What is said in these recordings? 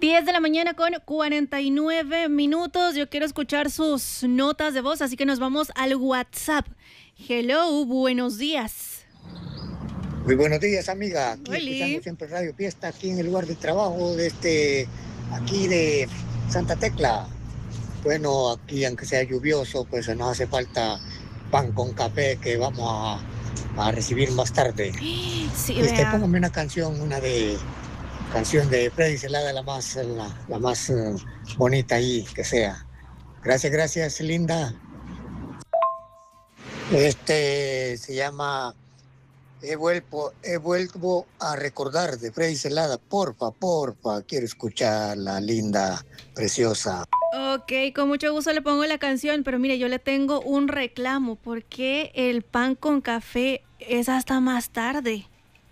10 de la mañana con 49 minutos. Yo quiero escuchar sus notas de voz, así que nos vamos al WhatsApp. Hello, buenos días. Muy buenos días, amiga. Aquí Oli. escuchando siempre Radio Fiesta, aquí en el lugar de trabajo de aquí de Santa Tecla. Bueno, aquí aunque sea lluvioso, pues nos hace falta pan con café que vamos a recibir más tarde. Sí, vea. Póngame una canción, canción de Freddy Zelada, la más bonita ahí que sea. Gracias, linda. Se llama He vuelto a recordar de Freddy Zelada. Porfa, quiero escucharla, linda, preciosa. Ok, con mucho gusto le pongo la canción, pero mire, yo le tengo un reclamo. ¿Por qué el pan con café es hasta más tarde?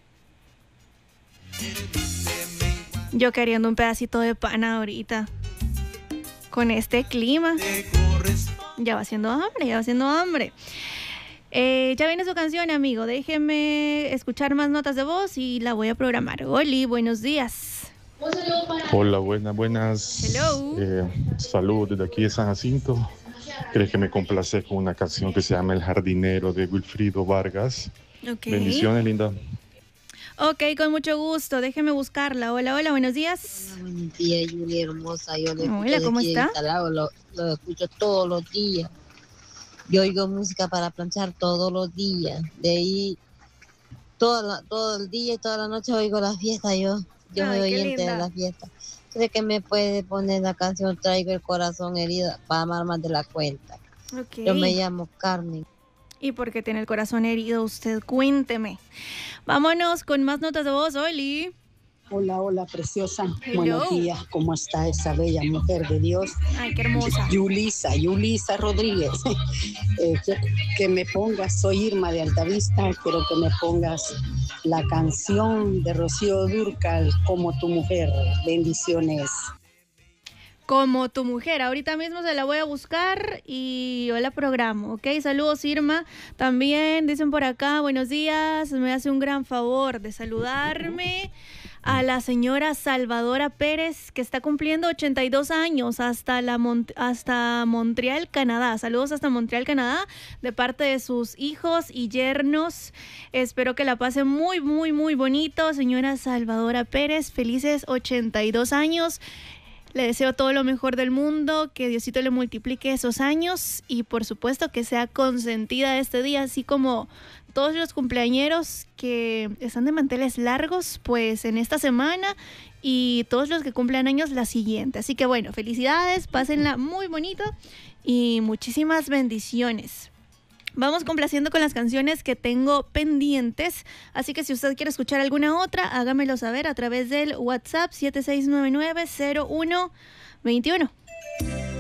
Yo queriendo un pedacito de pan ahorita. Con este clima. Ya va haciendo hambre. Ya viene su canción, amigo. Déjeme escuchar más notas de voz y la voy a programar. Oli, buenos días. Hola, buenas. Hello. Saludos desde aquí de San Jacinto. ¿Crees que me complace con una canción que se llama El Jardinero de Wilfrido Vargas? Okay. Bendiciones, linda. Ok, con mucho gusto. Déjeme buscarla. Hola, buenos días. Hola, buenos días, Julia hermosa. Yo le Hola, ¿cómo está? Lo escucho todos los días. Yo oigo música para planchar todos los días. De ahí, todo el día y toda la noche oigo la fiesta. Yo soy oyente de la fiesta. ¿Cree que me puede poner la canción Traigo el corazón herido para amar más de la cuenta? Okay. Yo me llamo Carmen. ¿Y por qué tiene el corazón herido usted? Cuénteme. Vámonos con más notas de voz, Oli. Hola, preciosa. Hello. Buenos días. ¿Cómo está esa bella mujer de Dios? Ay, qué hermosa. Yulisa Rodríguez. Que me pongas, soy Irma de Altavista, quiero que me pongas la canción de Rocío Dúrcal, Como tu mujer. Bendiciones. Como tu mujer, ahorita mismo se la voy a buscar y yo la programo, ¿ok? Saludos, Irma. También dicen por acá, buenos días, me hace un gran favor de saludarme a la señora Salvadora Pérez, que está cumpliendo 82 años hasta Montreal, Canadá. Saludos hasta Montreal, Canadá, de parte de sus hijos y yernos. Espero que la pase muy, muy, muy bonito, señora Salvadora Pérez. Felices 82 años. Le deseo todo lo mejor del mundo, que Diosito le multiplique esos años y por supuesto que sea consentida este día, así como todos los cumpleañeros que están de manteles largos, pues en esta semana, y todos los que cumplan años la siguiente. Así que bueno, felicidades, pásenla muy bonito y muchísimas bendiciones. Vamos complaciendo con las canciones que tengo pendientes, así que si usted quiere escuchar alguna otra, hágamelo saber a través del WhatsApp 76990121.